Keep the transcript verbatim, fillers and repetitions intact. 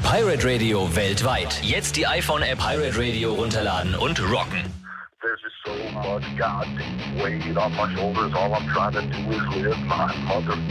Pirate Radio weltweit. Jetzt die iPhone-App Pirate Radio runterladen und rocken. There's just so much goddamn weight on my shoulders. All I'm trying to do is live my mother.